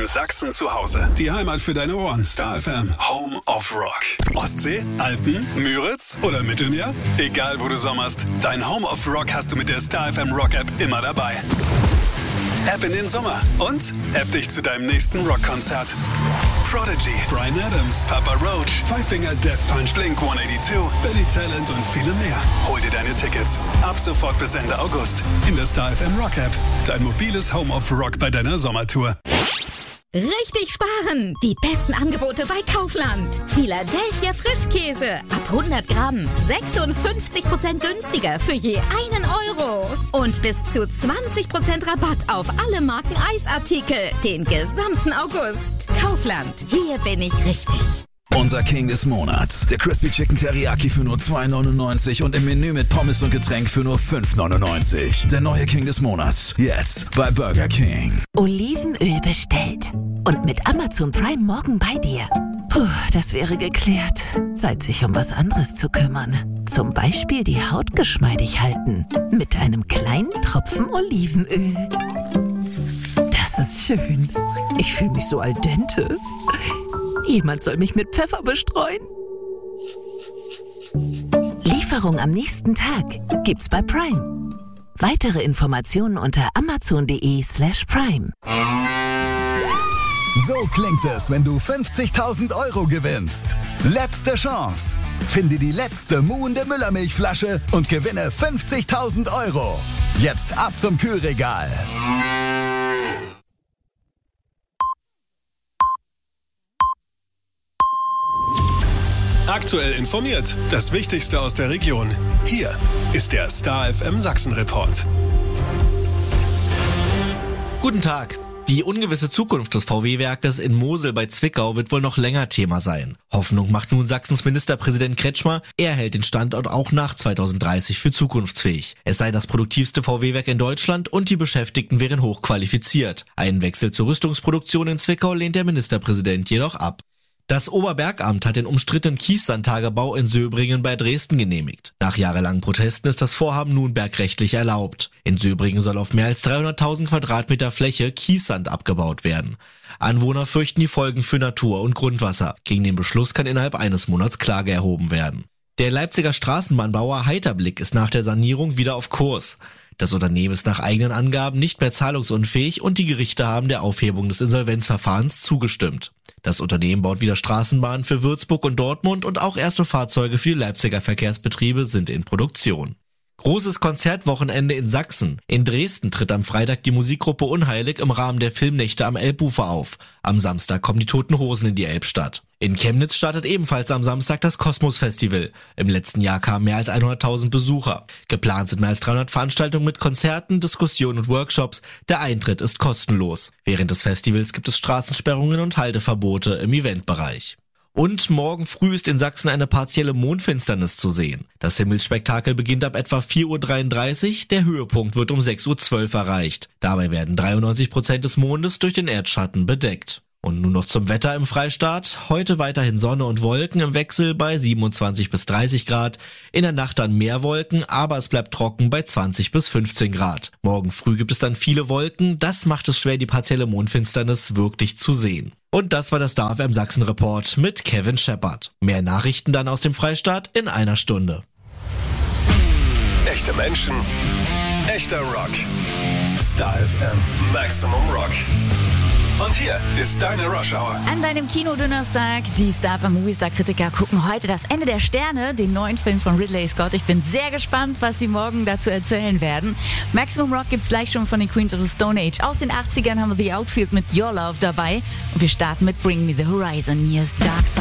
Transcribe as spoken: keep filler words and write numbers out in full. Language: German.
Sachsen zu Hause. Die Heimat für deine Ohren. Star F M. Home of Rock. Ostsee, Alpen, Müritz oder Mittelmeer? Egal wo du sommerst, dein Home of Rock hast du mit der Star F M Rock App immer dabei. App in den Sommer und App dich zu deinem nächsten Rockkonzert. Prodigy, Bryan Adams, Papa Roach, Five Finger Death Punch, Blink hundertzweiundachtzig, Billy Talent und viele mehr. Hol dir deine Tickets ab sofort bis Ende August in der Star F M Rock App. Dein mobiles Home of Rock bei deiner Sommertour. Richtig sparen! Die besten Angebote bei Kaufland. Philadelphia Frischkäse. Ab hundert Gramm. sechsundfünfzig Prozent günstiger für je einen Euro. Und bis zu zwanzig Prozent Rabatt auf alle Marken Eisartikel. Den gesamten August. Kaufland. Hier bin ich richtig. Unser King des Monats. Der Crispy Chicken Teriyaki für nur zwei neunundneunzig und im Menü mit Pommes und Getränk für nur fünf neunundneunzig. Der neue King des Monats. Jetzt bei Burger King. Olivenöl bestellt. Und mit Amazon Prime morgen bei dir. Puh, das wäre geklärt. Zeit, sich um was anderes zu kümmern. Zum Beispiel die Haut geschmeidig halten. Mit einem kleinen Tropfen Olivenöl. Das ist schön. Ich fühle mich so al dente. Jemand soll mich mit Pfeffer bestreuen. Lieferung am nächsten Tag gibt's bei Prime. Weitere Informationen unter amazon.de slash prime. So klingt es, wenn du fünfzigtausend Euro gewinnst. Letzte Chance. Finde die letzte muhende Müllermilchflasche und gewinne fünfzigtausend Euro. Jetzt ab zum Kühlregal. Aktuell informiert. Das Wichtigste aus der Region. Hier ist der Star F M Sachsen Report. Guten Tag. Die ungewisse Zukunft des V W-Werkes in Mosel bei Zwickau wird wohl noch länger Thema sein. Hoffnung macht nun Sachsens Ministerpräsident Kretschmer. Er hält den Standort auch nach zweitausenddreißig für zukunftsfähig. Es sei das produktivste V W-Werk in Deutschland und die Beschäftigten wären hochqualifiziert. Einen Wechsel zur Rüstungsproduktion in Zwickau lehnt der Ministerpräsident jedoch ab. Das Oberbergamt hat den umstrittenen Kiessandtagebau in Söbringen bei Dresden genehmigt. Nach jahrelangen Protesten ist das Vorhaben nun bergrechtlich erlaubt. In Söbringen soll auf mehr als dreihunderttausend Quadratmeter Fläche Kiessand abgebaut werden. Anwohner fürchten die Folgen für Natur und Grundwasser. Gegen den Beschluss kann innerhalb eines Monats Klage erhoben werden. Der Leipziger Straßenbahnbauer Heiterblick ist nach der Sanierung wieder auf Kurs. Das Unternehmen ist nach eigenen Angaben nicht mehr zahlungsunfähig und die Gerichte haben der Aufhebung des Insolvenzverfahrens zugestimmt. Das Unternehmen baut wieder Straßenbahnen für Würzburg und Dortmund und auch erste Fahrzeuge für die Leipziger Verkehrsbetriebe sind in Produktion. Großes Konzertwochenende in Sachsen. In Dresden tritt am Freitag die Musikgruppe Unheilig im Rahmen der Filmnächte am Elbufer auf. Am Samstag kommen die Toten Hosen in die Elbstadt. In Chemnitz startet ebenfalls am Samstag das Kosmos Festival. Im letzten Jahr kamen mehr als hunderttausend Besucher. Geplant sind mehr als dreihundert Veranstaltungen mit Konzerten, Diskussionen und Workshops. Der Eintritt ist kostenlos. Während des Festivals gibt es Straßensperrungen und Halteverbote im Eventbereich. Und morgen früh ist in Sachsen eine partielle Mondfinsternis zu sehen. Das Himmelsspektakel beginnt ab etwa vier Uhr dreiunddreißig, der Höhepunkt wird um sechs Uhr zwölf erreicht. Dabei werden dreiundneunzig Prozent des Mondes durch den Erdschatten bedeckt. Und nun noch zum Wetter im Freistaat. Heute weiterhin Sonne und Wolken im Wechsel bei siebenundzwanzig bis dreißig Grad. In der Nacht dann mehr Wolken, aber es bleibt trocken bei zwanzig bis fünfzehn Grad. Morgen früh gibt es dann viele Wolken. Das macht es schwer, die partielle Mondfinsternis wirklich zu sehen. Und das war der Star F M Sachsen Report mit Kevin Shepard. Mehr Nachrichten dann aus dem Freistaat in einer Stunde. Echte Menschen, echter Rock. Star F M Maximum Rock. Und hier ist deine Rush Hour. An deinem Kinodonnerstag, die Star F M Moviestar-Kritiker gucken heute das Ende der Sterne, den neuen Film von Ridley Scott. Ich bin sehr gespannt, was sie morgen dazu erzählen werden. Maximum Rock gibt's gleich schon von den Queens of the Stone Age. Aus den achtzigern haben wir The Outfield mit Your Love dabei. Und wir starten mit Bring Me the Horizon. Hier ist Dark Side.